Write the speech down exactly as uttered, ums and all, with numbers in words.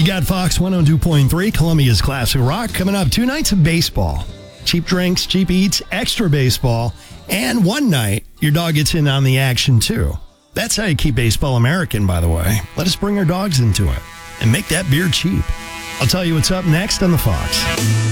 got Fox one oh two point three, Columbia's Classic Rock. Coming up, two nights of baseball. Cheap drinks, cheap eats, extra baseball. And one night, your dog gets in on the action, too. That's how you keep baseball American, by the way. Let us bring our dogs into it and make that beer cheap. I'll tell you what's up next on the Fox.